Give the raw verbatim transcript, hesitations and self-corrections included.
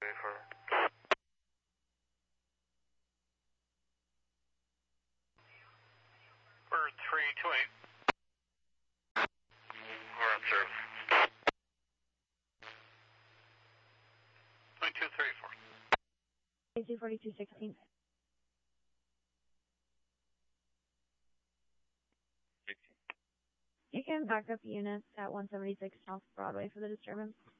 We're three two eight. We're on service. twenty-two thirty-four. A C forty-two sixteen. You can back up units at one seventy-six South Broadway for the disturbance.